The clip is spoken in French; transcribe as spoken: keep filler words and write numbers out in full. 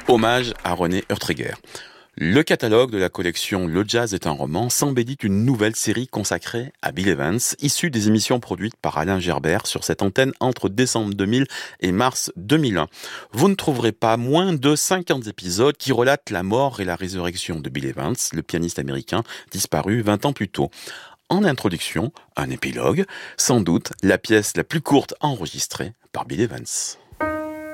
Hommage à René Urtreger. Le catalogue de la collection Le Jazz est un roman s'embellit d'une nouvelle série consacrée à Bill Evans, issue des émissions produites par Alain Gerbert sur cette antenne entre décembre deux mille et mars deux mille un. Vous ne trouverez pas moins de cinquante épisodes qui relatent la mort et la résurrection de Bill Evans, le pianiste américain disparu vingt ans plus tôt. En introduction, un épilogue, sans doute la pièce la plus courte enregistrée par Bill Evans.